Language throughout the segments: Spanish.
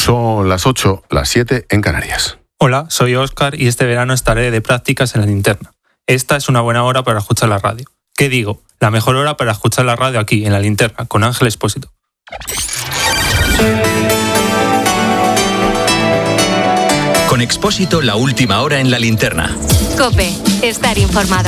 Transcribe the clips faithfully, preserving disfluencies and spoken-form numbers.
Son las ocho, las siete en Canarias. Hola, soy Óscar y este verano estaré de prácticas en la linterna. Esta es una buena hora para escuchar la radio. ¿Qué digo? La mejor hora para escuchar la radio aquí, en la linterna, con Ángel Expósito. Con Expósito, la última hora en la linterna. COPE, estar informado.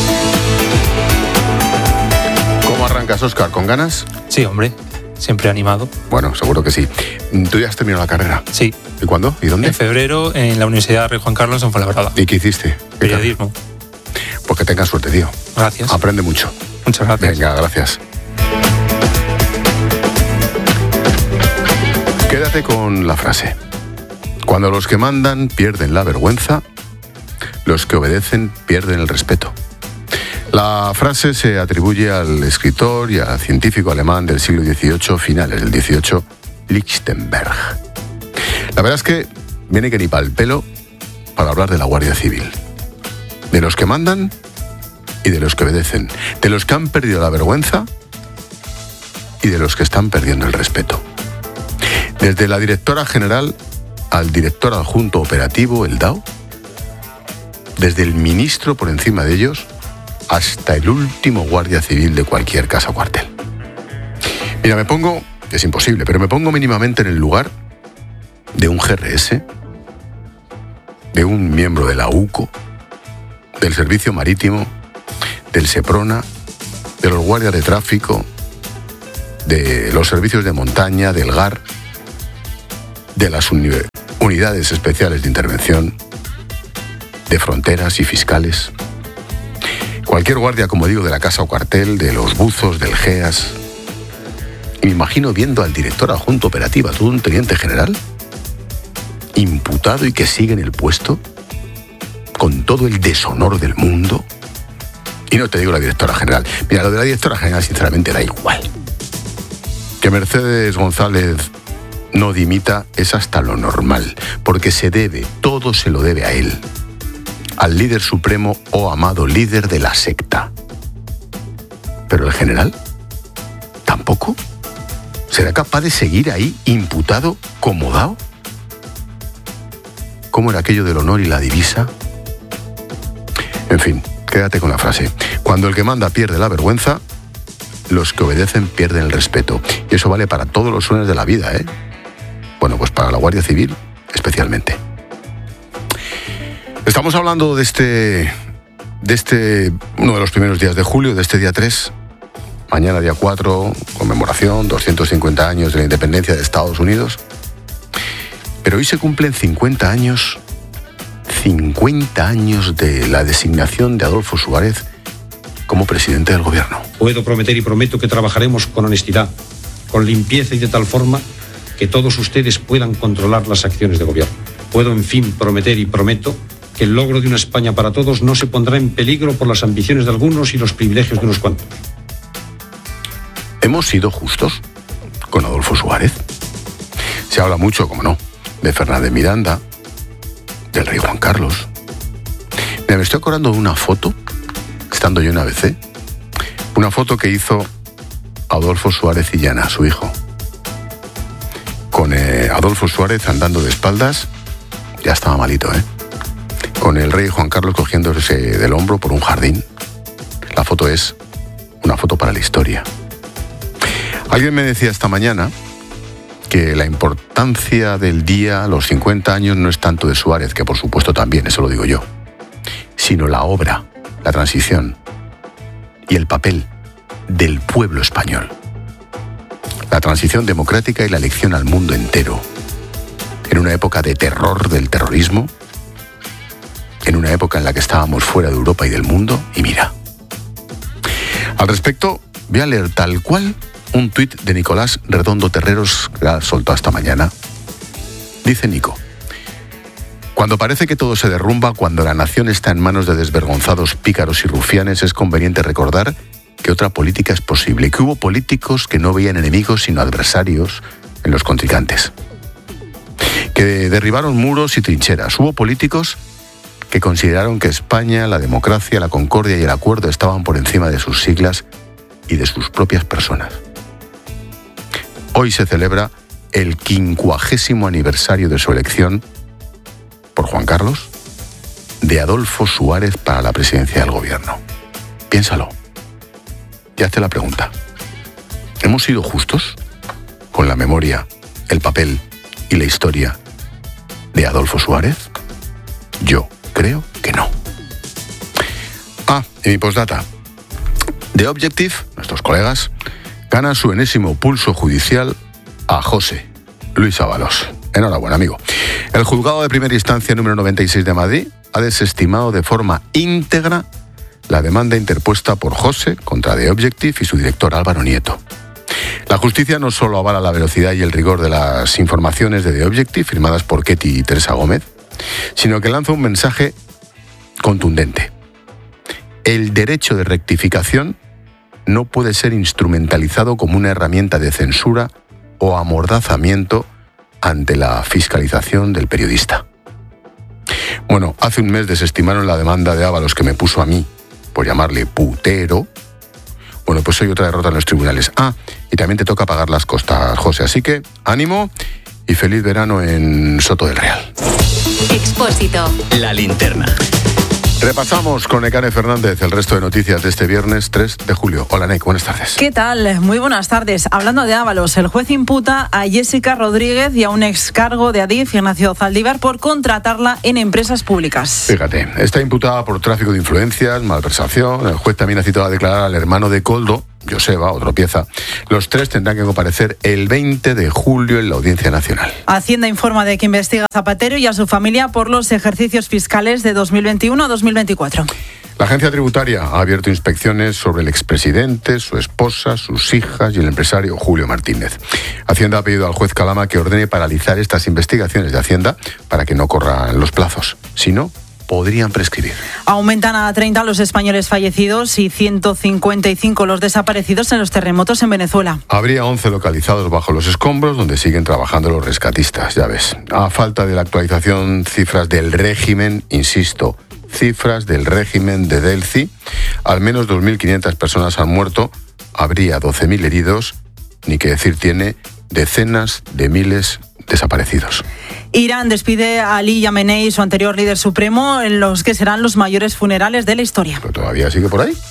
¿Cómo arrancas, Óscar? ¿Con ganas? Sí, hombre. Siempre animado. Bueno, seguro que sí. ¿Tú ya has terminado la carrera? Sí. ¿Y cuándo? ¿Y dónde? En febrero, en la Universidad Rey Juan Carlos, en Fuenlabrada. ¿Y qué hiciste? ¿Qué Periodismo. tal? Pues que tengas suerte, tío. Gracias. Aprende mucho. Muchas gracias. Venga, gracias. Quédate con la frase. Cuando los que mandan pierden la vergüenza, los que obedecen pierden el respeto. La frase se atribuye al escritor y al científico alemán del siglo dieciocho, finales del dieciocho, Lichtenberg. La verdad es que viene que ni pa'l pelo para hablar de la Guardia Civil. De los que mandan y de los que obedecen. De los que han perdido la vergüenza y de los que están perdiendo el respeto. Desde la directora general al director adjunto operativo, el D A O, desde el ministro por encima de ellos, hasta el último guardia civil de cualquier casa o cuartel. Mira, me pongo, es imposible, pero me pongo mínimamente en el lugar de un G R S, de un miembro de la U C O, del Servicio Marítimo, del SEPRONA, de los guardias de tráfico, de los servicios de montaña, del G A R, de las uni- unidades especiales de intervención, de fronteras y fiscales. Cualquier guardia, como digo, de la casa o cuartel, de los buzos, del G E A S. Y me imagino viendo al director adjunto operativa, todo un teniente general, imputado y que sigue en el puesto, con todo el deshonor del mundo. Y no te digo la directora general. Mira, lo de la directora general, sinceramente, da igual. Que Mercedes González no dimita es hasta lo normal, porque se debe, todo se lo debe a él. Al líder supremo o amado líder de la secta. Pero el general, ¿tampoco? ¿Será capaz de seguir ahí imputado como D A O? ¿Cómo era aquello del honor y la divisa? En fin, quédate con la frase. Cuando el que manda pierde la vergüenza, los que obedecen pierden el respeto. Y eso vale para todos los órdenes de la vida, ¿eh? Bueno, pues para la Guardia Civil especialmente. Estamos hablando de este, de este, uno de los primeros días de julio, de este día tres, mañana día cuatro, conmemoración, doscientos cincuenta años de la independencia de Estados Unidos. Pero hoy se cumplen cincuenta años, cincuenta años de la designación de Adolfo Suárez como presidente del gobierno. Puedo prometer y prometo que trabajaremos con honestidad, con limpieza y de tal forma que todos ustedes puedan controlar las acciones de gobierno. Puedo, en fin, prometer y prometo que el logro de una España para todos no se pondrá en peligro por las ambiciones de algunos y los privilegios de unos cuantos. ¿Hemos sido justos con Adolfo Suárez? Se habla mucho, como no, de Fernández Miranda, del rey Juan Carlos. Mira, me estoy acordando de una foto, estando yo en A B C, una foto que hizo Adolfo Suárez Illana, su hijo, con eh, Adolfo Suárez andando de espaldas, ya estaba malito, ¿eh? Con el rey Juan Carlos cogiéndose del hombro por un jardín. La foto es una foto para la historia. Alguien me decía esta mañana que la importancia del día, los cincuenta años, no es tanto de Suárez, que por supuesto también, eso lo digo yo, sino la obra, la transición y el papel del pueblo español. La transición democrática y la elección al mundo entero. En una época de terror del terrorismo, en una época en la que estábamos fuera de Europa y del mundo, y mira. Al respecto, voy a leer tal cual un tuit de Nicolás Redondo Terreros que ha soltado esta mañana. Dice Nico: cuando parece que todo se derrumba, cuando la nación está en manos de desvergonzados pícaros y rufianes, es conveniente recordar que otra política es posible, que hubo políticos que no veían enemigos sino adversarios en los contrincantes, que derribaron muros y trincheras. Hubo políticos que consideraron que España, la democracia, la concordia y el acuerdo estaban por encima de sus siglas y de sus propias personas. Hoy se celebra el quincuagésimo aniversario de su elección por Juan Carlos, de Adolfo Suárez para la presidencia del gobierno. Piénsalo. Y hazte la pregunta. ¿Hemos sido justos con la memoria, el papel y la historia de Adolfo Suárez? Yo creo que no. Ah, y mi postdata. The Objective, nuestros colegas, gana su enésimo pulso judicial a José Luis Ábalos. Enhorabuena, amigo. El juzgado de primera instancia número noventa y seis de Madrid ha desestimado de forma íntegra la demanda interpuesta por José contra The Objective y su director Álvaro Nieto. La justicia no solo avala la velocidad y el rigor de las informaciones de The Objective firmadas por Ketty y Teresa Gómez, sino que lanza un mensaje contundente. El derecho de rectificación no puede ser instrumentalizado como una herramienta de censura o amordazamiento ante la fiscalización del periodista. Bueno, hace un mes desestimaron la demanda de Ábalos que me puso a mí por llamarle putero. Bueno, pues hay otra derrota en los tribunales. Ah, y también te toca pagar las costas, José. Así que, ánimo y feliz verano en Soto del Real. Expósito. La linterna. Repasamos con Nekane Fernández el resto de noticias de este viernes tres de julio. Hola, Nek, buenas tardes. ¿Qué tal? Muy buenas tardes. Hablando de Ábalos, el juez imputa a Jessica Rodríguez y a un excargo de Adif, Ignacio Zaldívar, por contratarla en empresas públicas. Fíjate, está imputada por tráfico de influencias, malversación. El juez también ha citado a declarar al hermano de Koldo, Joseba, otro pieza. Los tres tendrán que comparecer el veinte de julio en la Audiencia Nacional. Hacienda informa de que investiga a Zapatero y a su familia por los ejercicios fiscales de dos mil veintiuno a dos mil veinticuatro. La agencia tributaria ha abierto inspecciones sobre el expresidente, su esposa, sus hijas y el empresario Julio Martínez. Hacienda ha pedido al juez Calama que ordene paralizar estas investigaciones de Hacienda para que no corran los plazos. Si no, podrían prescribir. Aumentan a treinta los españoles fallecidos y ciento cincuenta y cinco los desaparecidos en los terremotos en Venezuela. Habría once localizados bajo los escombros donde siguen trabajando los rescatistas, ya ves. A falta de la actualización, cifras del régimen, insisto, cifras del régimen de Delci, al menos dos mil quinientas personas han muerto, habría doce mil heridos, ni que decir tiene decenas de miles desaparecidos. Irán despide a Ali Yamenei, su anterior líder supremo, en los que serán los mayores funerales de la historia. ¿Pero todavía sigue por ahí?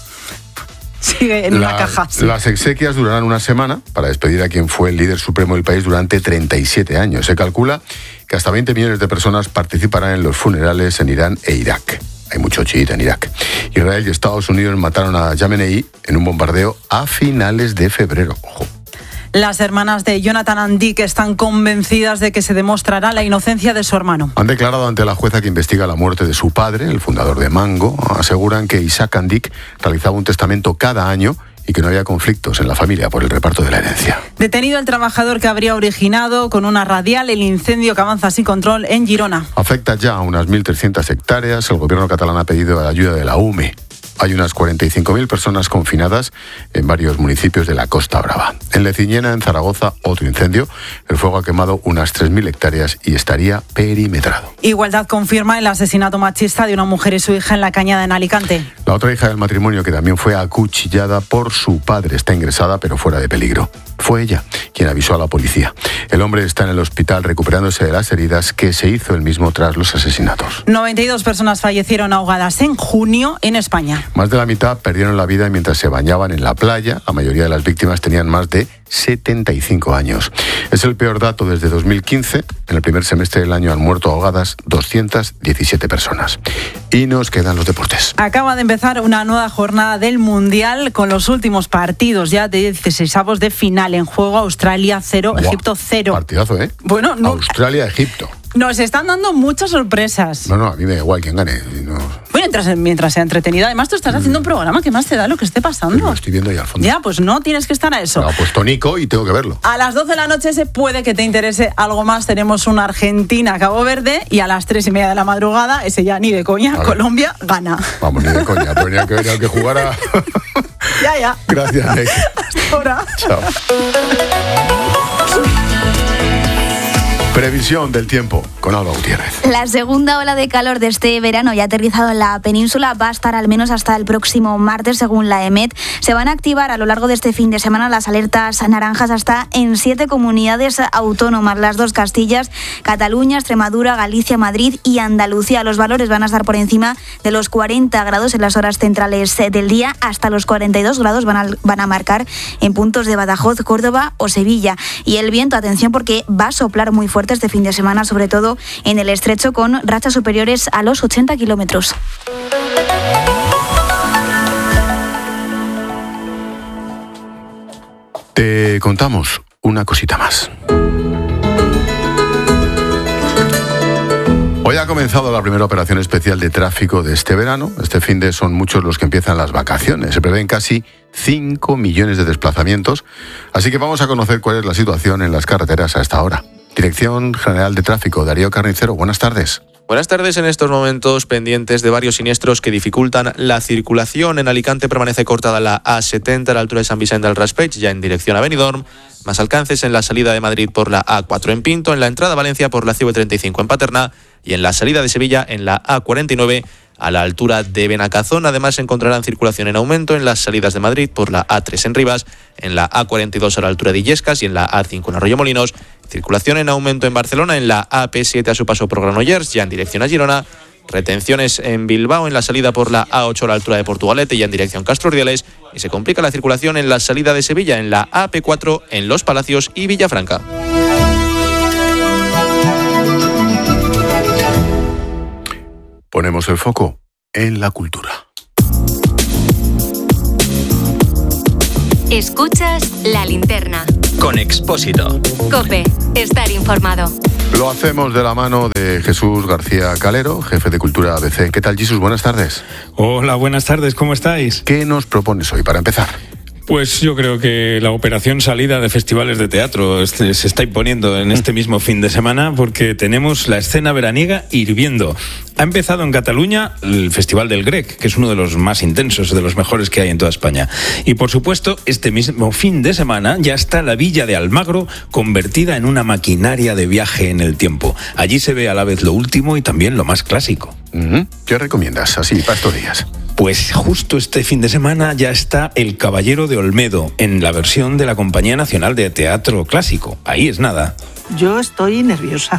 Sigue en la, una caja. Sí. Las exequias durarán una semana para despedir a quien fue el líder supremo del país durante treinta y siete años. Se calcula que hasta veinte millones de personas participarán en los funerales en Irán e Irak. Hay mucho chiita en Irak. Israel y Estados Unidos mataron a Yamenei en un bombardeo a finales de febrero. Ojo. Las hermanas de Jonathan Andic están convencidas de que se demostrará la inocencia de su hermano. Han declarado ante la jueza que investiga la muerte de su padre, el fundador de Mango. Aseguran que Isaac Andic realizaba un testamento cada año y que no había conflictos en la familia por el reparto de la herencia. Detenido el trabajador que habría originado con una radial el incendio que avanza sin control en Girona. Afecta ya a unas mil trescientas hectáreas. El gobierno catalán ha pedido la ayuda de la U M E. Hay unas cuarenta y cinco mil personas confinadas en varios municipios de la Costa Brava. En Leciñena, en Zaragoza, otro incendio. El fuego ha quemado unas tres mil hectáreas y estaría perimetrado. Igualdad confirma el asesinato machista de una mujer y su hija en La Cañada, en Alicante. La otra hija del matrimonio, que también fue acuchillada por su padre, está ingresada pero fuera de peligro. Fue ella quien avisó a la policía. El hombre está en el hospital recuperándose de las heridas que se hizo él mismo tras los asesinatos. noventa y dos personas fallecieron ahogadas en junio en España. Más de la mitad perdieron la vida mientras se bañaban en la playa. La mayoría de las víctimas tenían más de setenta y cinco años. Es el peor dato desde dos mil quince. En el primer semestre del año han muerto ahogadas doscientas diecisiete personas. Y nos quedan los deportes. Acaba de empezar una nueva jornada del Mundial con los últimos partidos ya de dieciseisavos de final en juego. Australia cero, Buah, Egipto cero. Partidazo, ¿eh? Bueno, no. Australia-Egipto. Nos están dando muchas sorpresas. No, no, a mí me da igual quién gane. No. Bueno, mientras, mientras sea entretenida. Además, tú estás haciendo un programa que más te da lo que esté pasando. Lo estoy viendo ahí al fondo. Ya, pues no tienes que estar a eso. Me lo ha puesto Nico y tengo que verlo. A las doce de la noche se puede que te interese algo más. Tenemos una Argentina-Cabo Verde y a las tres y media de la madrugada, ese ya ni de coña, Colombia gana. Vamos, ni de coña. Tenía que venir que jugara. Ya, ya. Gracias, Nick. Hasta ahora. Chao. Previsión del tiempo con Alba Gutiérrez. La segunda ola de calor de este verano ya aterrizado en la península va a estar al menos hasta el próximo martes, según la EMET. Se van a activar a lo largo de este fin de semana las alertas naranjas hasta en siete comunidades autónomas, las dos Castillas, Cataluña, Extremadura, Galicia, Madrid y Andalucía. Los valores van a estar por encima de los cuarenta grados en las horas centrales del día, hasta los cuarenta y dos grados van a, van a marcar en puntos de Badajoz, Córdoba o Sevilla. Y el viento, atención, porque va a soplar muy fuerte este fin de semana, sobre todo en el estrecho, con rachas superiores a los ochenta kilómetros. Te contamos una cosita más. Hoy ha comenzado la primera operación especial de tráfico de este verano. Este fin de son muchos los que empiezan las vacaciones. Se prevén casi cinco millones de desplazamientos. Así que vamos a conocer cuál es la situación en las carreteras a esta hora. Dirección General de Tráfico, Darío Carnicero, buenas tardes. Buenas tardes. En estos momentos pendientes de varios siniestros que dificultan la circulación. En Alicante permanece cortada la A setenta a la altura de San Vicente del Raspeig, ya en dirección a Benidorm. Más alcances en la salida de Madrid por la A cuatro en Pinto, en la entrada a Valencia por la C V treinta y cinco en Paterna y en la salida de Sevilla en la A cuarenta y nueve a la altura de Benacazón. Además, se encontrarán circulación en aumento en las salidas de Madrid por la A tres en Rivas, en la A cuarenta y dos a la altura de Illescas y en la A cinco en Arroyomolinos. Circulación en aumento en Barcelona en la A P siete a su paso por Granollers, ya en dirección a Girona. Retenciones en Bilbao en la salida por la A ocho a la altura de Portugalete y en dirección Castro Urdiales. Y se complica la circulación en la salida de Sevilla en la A P cuatro en Los Palacios y Villafranca. Ponemos el foco en la cultura. Escuchas La Linterna. Con Expósito. COPE. Estar informado. Lo hacemos de la mano de Jesús García Calero, jefe de Cultura A B C. ¿Qué tal, Jesús? Buenas tardes. Hola, buenas tardes. ¿Cómo estáis? ¿Qué nos propones hoy para empezar? Pues yo creo que la operación salida de festivales de teatro se está imponiendo en este mismo fin de semana, porque tenemos la escena veraniega hirviendo. Ha empezado en Cataluña el Festival del Grec, que es uno de los más intensos, de los mejores que hay en toda España. Y por supuesto, este mismo fin de semana ya está la Villa de Almagro convertida en una maquinaria de viaje en el tiempo. Allí se ve a la vez lo último y también lo más clásico. Uh-huh. ¿Qué recomiendas así para estos días? Pues justo este fin de semana ya está El Caballero de Olmedo, en la versión de la Compañía Nacional de Teatro Clásico. Ahí es nada. Yo estoy nerviosa.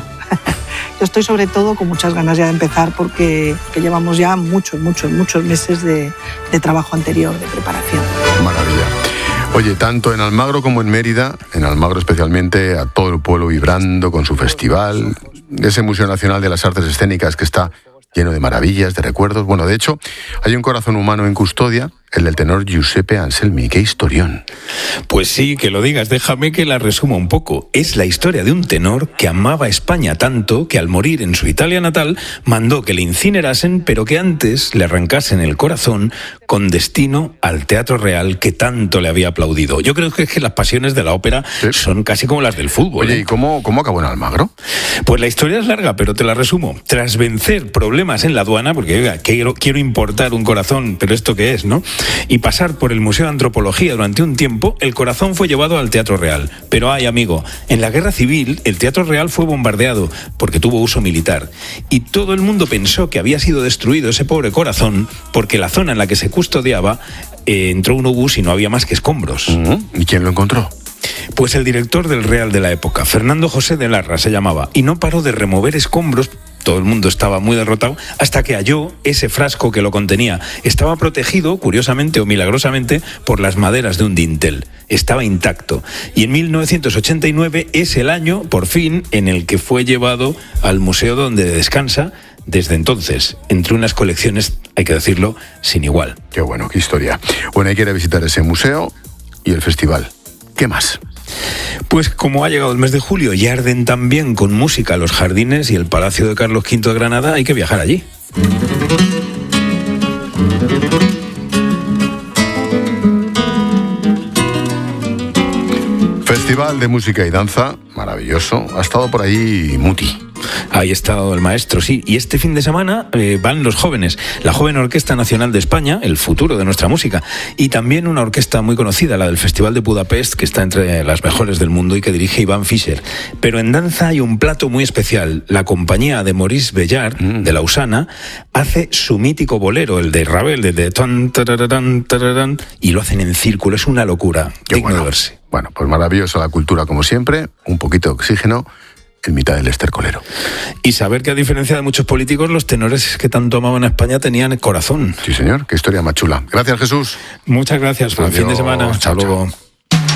Yo estoy sobre todo con muchas ganas ya de empezar, porque que llevamos ya muchos, muchos, muchos meses de, de trabajo anterior, de preparación. Maravilla. Oye, tanto en Almagro como en Mérida, en Almagro especialmente, a todo el pueblo vibrando con su festival, ese Museo Nacional de las Artes Escénicas que está lleno de maravillas, de recuerdos. Bueno, de hecho, hay un corazón humano en custodia, el del tenor Giuseppe Anselmi. ¡Qué historión! Pues sí, que lo digas, déjame que la resuma un poco. Es la historia de un tenor que amaba España tanto que al morir en su Italia natal mandó que le incinerasen, pero que antes le arrancasen el corazón con destino al Teatro Real, que tanto le había aplaudido. Yo creo que, es que las pasiones de la ópera ¿Sí? son casi como las del fútbol. Oye, ¿eh? ¿y cómo, cómo acabó en Almagro? Pues la historia es larga, pero te la resumo. Tras vencer problemas en la aduana, porque oiga, quiero, quiero importar un corazón, pero ¿esto qué es, no? Y pasar por el Museo de Antropología durante un tiempo, el corazón fue llevado al Teatro Real. Pero ay, amigo, en la Guerra Civil el Teatro Real fue bombardeado porque tuvo uso militar. Y todo el mundo pensó que había sido destruido ese pobre corazón porque la zona en la que se custodiaba eh, entró un obús y no había más que escombros. Uh-huh. ¿Y quién lo encontró? Pues el director del Real de la época, Fernando José de Larra se llamaba, y no paró de remover escombros. Todo el mundo estaba muy derrotado hasta que halló ese frasco que lo contenía. Estaba protegido, curiosamente o milagrosamente, por las maderas de un dintel. Estaba intacto. Y en mil novecientos ochenta y nueve es el año, por fin, en el que fue llevado al museo donde descansa desde entonces, entre unas colecciones, hay que decirlo, sin igual. Qué bueno, qué historia. Bueno, hay que ir a visitar ese museo y el festival. ¿Qué más? Pues como ha llegado el mes de julio y arden también con música los jardines y el Palacio de Carlos quinto de Granada, hay que viajar allí. Festival de Música y Danza, maravilloso. Ha estado por ahí Muti. Ahí está el maestro, sí. Y este fin de semana eh, van los jóvenes. La Joven Orquesta Nacional de España, el futuro de nuestra música. Y también una orquesta muy conocida, la del Festival de Budapest, que está entre las mejores del mundo y que dirige Iván Fischer. Pero en danza hay un plato muy especial. La compañía de Maurice Bellard, mm. de Lausana, hace su mítico bolero, el de Ravel, el de tan, tararán, tararán, y lo hacen en círculo. Es una locura. Qué digno bueno. de verse. Bueno, pues maravillosa la cultura como siempre, un poquito de oxígeno en mitad del estercolero. Y saber que a diferencia de muchos políticos, los tenores que tanto amaban a España tenían el corazón. Sí, señor, qué historia más chula. Gracias, Jesús. Muchas gracias, buen fin de semana. Hasta Chao, luego. chao.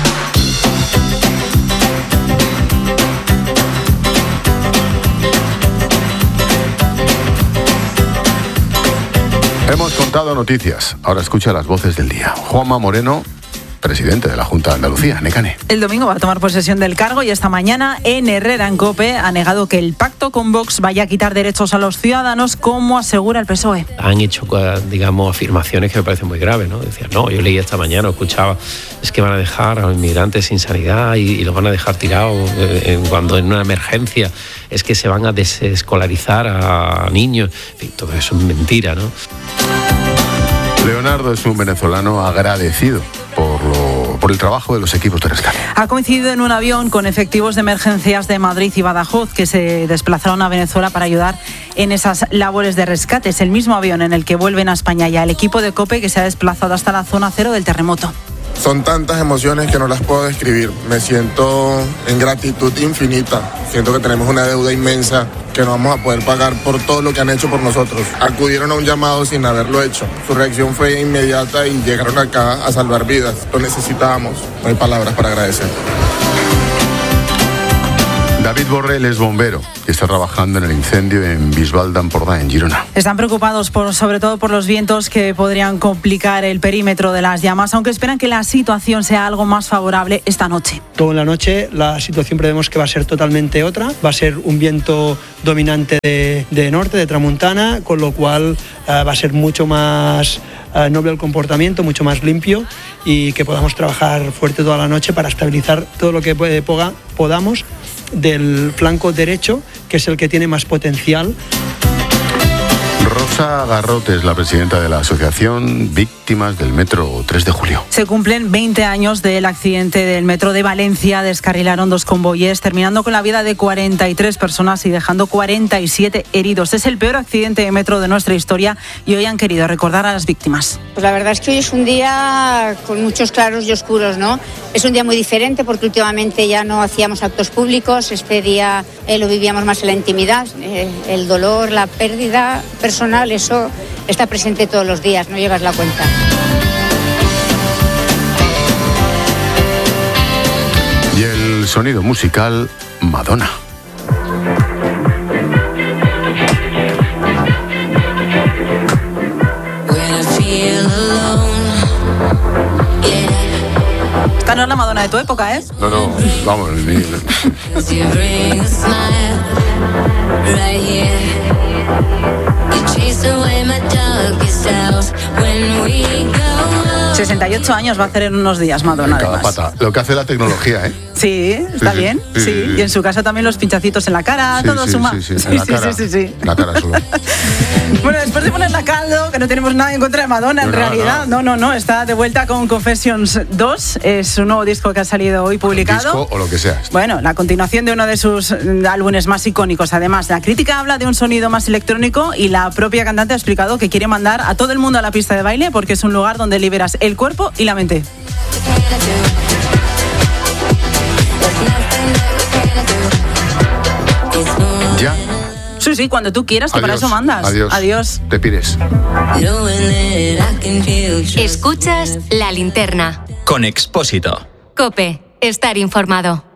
Hemos contado noticias, ahora escucha las voces del día. Juanma Moreno, presidente de la Junta de Andalucía, Necane. El domingo va a tomar posesión del cargo y esta mañana en Herrera en COPE ha negado que el pacto con Vox vaya a quitar derechos a los ciudadanos, como asegura el P S O E. Han hecho, digamos, afirmaciones que me parecen muy graves, ¿no? Decían, no, yo leí esta mañana, escuchaba, es que van a dejar a los inmigrantes sin sanidad y, y los van a dejar tirados eh, cuando en una emergencia es que se van a desescolarizar a niños. En fin, todo eso es mentira, ¿no? Leonardo es un venezolano agradecido por, lo, por el trabajo de los equipos de rescate. Ha coincidido en un avión con efectivos de emergencias de Madrid y Badajoz que se desplazaron a Venezuela para ayudar en esas labores de rescate. Es el mismo avión en el que vuelven a España ya el equipo de COPE que se ha desplazado hasta la zona cero del terremoto. Son tantas emociones que no las puedo describir. Me siento en gratitud infinita. Siento que tenemos una deuda inmensa que no vamos a poder pagar por todo lo que han hecho por nosotros. Acudieron a un llamado sin haberlo hecho. Su reacción fue inmediata y llegaron acá a salvar vidas. Lo necesitábamos. No hay palabras para agradecer. David Borrell es bombero y está trabajando en el incendio en Bisbal d'Empordà, en Girona. Están preocupados por, sobre todo por los vientos que podrían complicar el perímetro de las llamas, aunque esperan que la situación sea algo más favorable esta noche. Toda la noche la situación prevemos que va a ser totalmente otra. Va a ser un viento dominante de, de norte, de tramuntana, con lo cual uh, va a ser mucho más uh, noble el comportamiento, mucho más limpio y que podamos trabajar fuerte toda la noche para estabilizar todo lo que poda, podamos del flanco derecho, que es el que tiene más potencial. Rosa Garrote es la presidenta de la Asociación Víctimas del Metro tres de julio. Se cumplen veinte años del accidente del metro de Valencia. Descarrilaron dos convoyes, terminando con la vida de cuarenta y tres personas y dejando cuarenta y siete heridos. Es el peor accidente de metro de nuestra historia y hoy han querido recordar a las víctimas. Pues la verdad es que hoy es un día con muchos claros y oscuros, ¿no? Es un día muy diferente porque últimamente ya no hacíamos actos públicos. Este día eh, lo vivíamos más en la intimidad. Eh, el dolor, la pérdida personal, eso está presente todos los días, no llevas la cuenta. Y el sonido musical, Madonna. Esta no es la Madonna de tu época, ¿eh? No, no, vamos. Ni... sesenta y ocho años va a hacer en unos días Madonna, en cada además. pata. Lo que hace la tecnología, ¿eh? Sí, está sí, bien. Sí, sí, sí, sí. Y en su casa también los pinchacitos en la cara, sí, todo sí, suma. Sí, sí, sí, en la sí, cara, sí, sí, sí. La cara solo. Bueno, después de ponerla a caldo, que no tenemos nada en contra de Madonna, en no, realidad. No. no, no, no. Está de vuelta con Confessions dos. Es un nuevo disco que ha salido hoy publicado. Disco o lo que sea. Bueno, la continuación de uno de sus álbumes más icónicos. Además, la crítica habla de un sonido más electrónico y la propia cantante ha explicado que quiere mandar a todo el mundo a la pista de baile porque es un lugar donde liberas el cuerpo y la mente. ¿Ya? Sí, sí, cuando tú quieras, que Adiós, para eso mandas. Adiós. Adiós. Te pires. Escuchas La Linterna. Con Expósito. COPE. Estar informado.